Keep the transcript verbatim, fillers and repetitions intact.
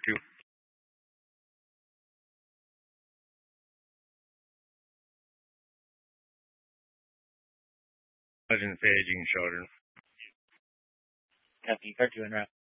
two. Legend Paging Shoulder. Copy, Car two en route.